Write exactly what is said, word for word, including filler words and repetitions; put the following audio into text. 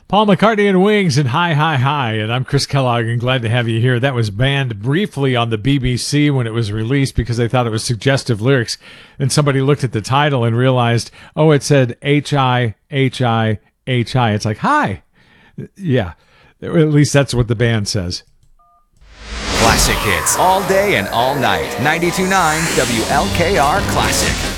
Paul McCartney and Wings and Hi, Hi, Hi. And I'm Chris Kellogg and glad to have you here. That was banned briefly on the B B C when it was released because they thought it was suggestive lyrics. And somebody looked at the title and realized, oh, it said H I, H I, H I. It's like, hi. Yeah, at least that's what the band says. Classic hits all day and all night. ninety-two point nine W L K R Classic.